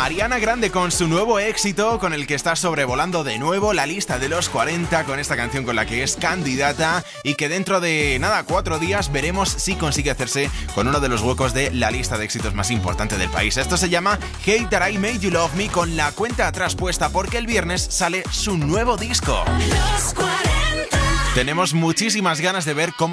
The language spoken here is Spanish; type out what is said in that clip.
Ariana Grande con su nuevo éxito, con el que está sobrevolando de nuevo la lista de los 40 con esta canción con la que es candidata y que dentro de 4 días veremos si consigue hacerse con uno de los huecos de la lista de éxitos más importante del país. Esto se llama Hate That I Made You Love Me, con la cuenta atrás puesta porque el viernes sale su nuevo disco. Los 40. Tenemos muchísimas ganas de ver cómo